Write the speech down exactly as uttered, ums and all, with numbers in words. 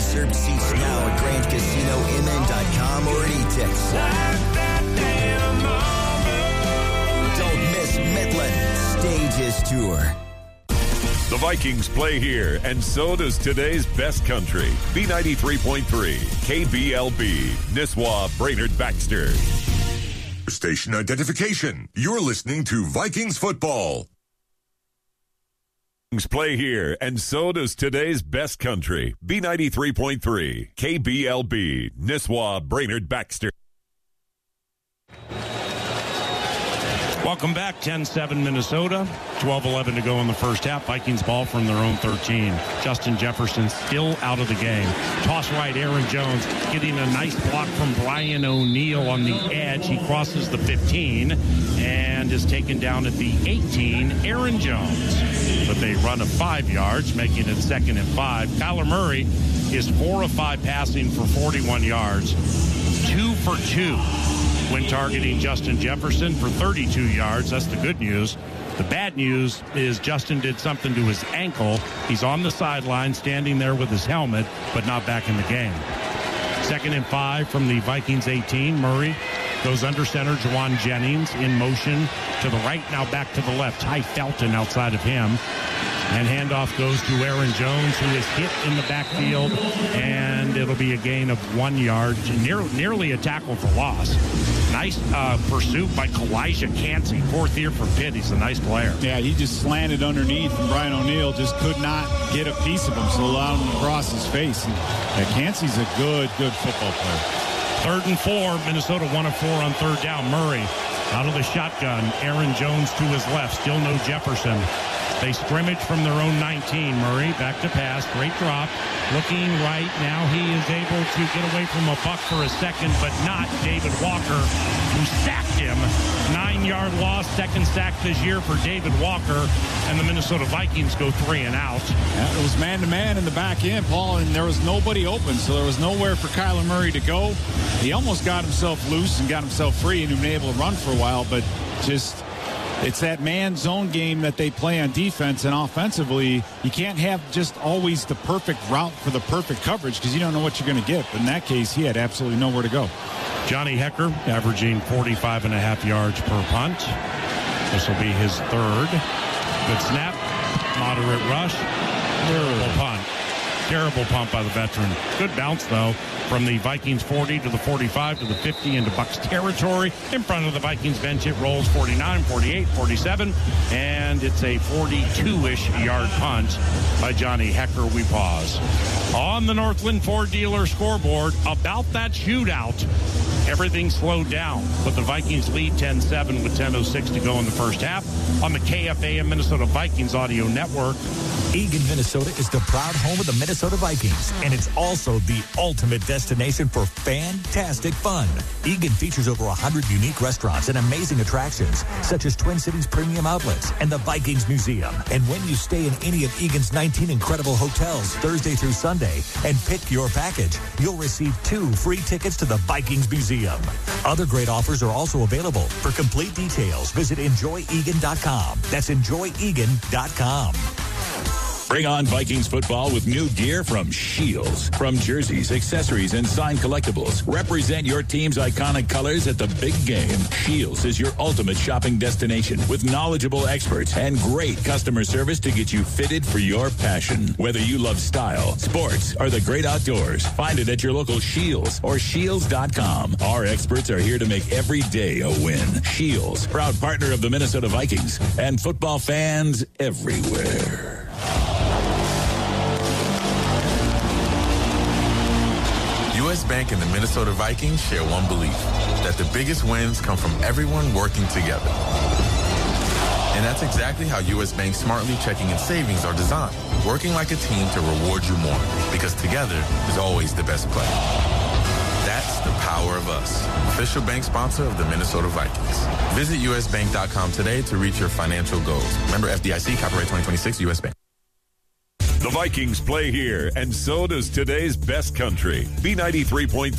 Reserved seats now at grand casino m n dot com or at e-tix. Don't miss Midland Stages Tour. The Vikings play here, and so does today's best country. B ninety-three point three, K B L B, Nisswa, Brainerd, Baxter. Station identification. You're listening to Vikings football. Vikings play here, and so does today's best country. B ninety-three point three, K B L B, Nisswa, Brainerd, Baxter. Welcome back, ten seven Minnesota, twelve eleven to go in the first half. Vikings ball from their own thirteen. Justin Jefferson still out of the game. Toss right, Aaron Jones getting a nice block from Brian O'Neill on the edge. He crosses the fifteen and is taken down at the eighteen. Aaron Jones. But they run a five yards, making it second and five. Kyler Murray is four of five passing for forty-one yards. Two for two when targeting Justin Jefferson for thirty-two yards. That's the good news. The bad news is Justin did something to his ankle. He's on the sideline, standing there with his helmet, but not back in the game. Second and five from the Vikings eighteen. Murray goes under center. Juwan Jennings in motion to the right, now back to the left. Ty Felton outside of him. And handoff goes to Aaron Jones, who is hit in the backfield, and it'll be a gain of one yard, near, nearly a tackle for loss. Nice uh, pursuit by Kalijah Cansey, fourth year from Pitt. He's a nice player. Yeah, he just slanted underneath, and Brian O'Neill just could not get a piece of him, so allowed him to cross his face. And yeah, Cansey's a good, good football player. Third and four, Minnesota one of four on third down. Murray out of the shotgun. Aaron Jones to his left, still no Jefferson. They scrimmage from their own nineteen. Murray back to pass. Great drop. Looking right. Now he is able to get away from a buck for a second, but not David Walker, who sacked him. Nine-yard loss. Second sack this year for David Walker. And the Minnesota Vikings go three and out. Yeah, it was man-to-man in the back end, Paul, and there was nobody open, so there was nowhere for Kyler Murray to go. He almost got himself loose and got himself free and been able to run for a while, but just... it's that man-zone game that they play on defense, and offensively, you can't have just always the perfect route for the perfect coverage because you don't know what you're going to get. But in that case, he had absolutely nowhere to go. Johnny Hekker averaging forty-five and a half yards per punt. This will be his third. Good snap, moderate rush, terrible punt. Terrible punt by the veteran. Good bounce, though, from the Vikings forty to the forty-five to the fifty into Bucs territory. In front of the Vikings bench, it rolls forty-nine, forty-eight, forty-seven, and it's a forty-two-ish yard punt by Johnny Hekker. We pause. On the Northland Ford dealer scoreboard, about that shootout, everything slowed down, but the Vikings lead ten seven with ten oh six to go in the first half on the K F A M Minnesota Vikings audio network. Eagan, Minnesota is the proud home of the Minnesota Vikings, and it's also the ultimate destination for fantastic fun. Eagan features over one hundred unique restaurants and amazing attractions, such as Twin Cities Premium Outlets and the Vikings Museum. And when you stay in any of Eagan's nineteen incredible hotels Thursday through Sunday and pick your package, you'll receive two free tickets to the Vikings Museum. Other great offers are also available. For complete details, visit enjoy eagan dot com. That's enjoy eagan dot com. Bring on Vikings football with new gear from Shields. From jerseys, accessories, and signed collectibles, represent your team's iconic colors at the big game. Shields is your ultimate shopping destination with knowledgeable experts and great customer service to get you fitted for your passion. Whether you love style, sports, or the great outdoors, find it at your local Shields or shields dot com. Our experts are here to make every day a win. Shields, proud partner of the Minnesota Vikings and football fans everywhere. U S Bank and the Minnesota Vikings share one belief, that the biggest wins come from everyone working together. And that's exactly how U S Bank Smartly Checking and Savings are designed, working like a team to reward you more, because together is always the best play. That's the power of us, official bank sponsor of the Minnesota Vikings. Visit U S bank dot com today to reach your financial goals. Member F D I C, copyright twenty twenty-six, U S Bank. The Vikings play here, and so does today's best country. B ninety-three point three.